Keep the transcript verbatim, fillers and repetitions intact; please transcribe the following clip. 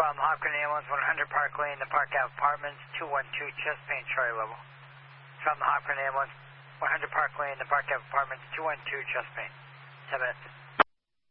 from Hopkins Ambulance, one hundred Park Lane, the Park Ave Apartments, two one two, chest pain, Charlie level. From the Hopkins Ambulance, one hundred Park Lane, the Park Ave Apartments, two one two, chest pain. Seven minutes.